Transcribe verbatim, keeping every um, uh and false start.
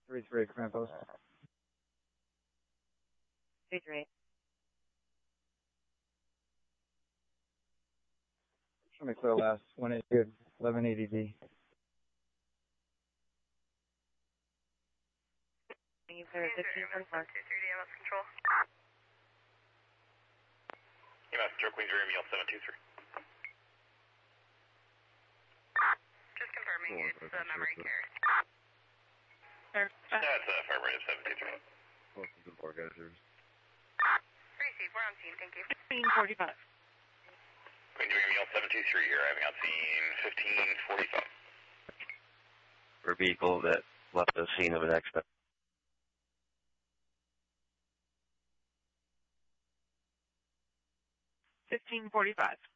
three three, command post. three three. Show me clear last. one eighty, good. eleven eighty D. Thank you for fifteen forty-four. two three D M S control. E M S control, Queens River, Meal seven two three. Just confirming Oh, it's okay, uh, sure, memory sure. care. That's uh, Fire Brand seven two three. Welcome to the Park Editors. Receive, we're on scene, thank you. fifteen forty-five. Queens River, Meal seven two three, you're arriving on scene fifteen forty-five. For a vehicle that left the scene of an accident. fifteen forty-five.